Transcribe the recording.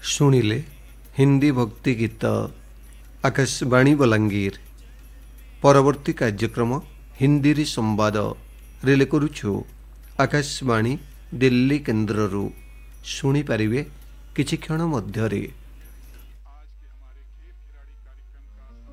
ଶୁଣିଲେ ହିନ୍ଦୀ ଭକ୍ତି ଗୀତ ଆକାଶବାଣୀ ବଲାଙ୍ଗୀର। ପରବର୍ତ୍ତୀ କାର୍ଯ୍ୟକ୍ରମ ହିନ୍ଦୀରେ ସମ୍ବାଦ ରିଲେ କରୁଛୁ ଆକାଶବାଣୀ ଦିଲ୍ଲୀ କେନ୍ଦ୍ରରୁ। ଶୁଣିପାରିବେ କିଛି କ୍ଷଣ ମଧ୍ୟରେ।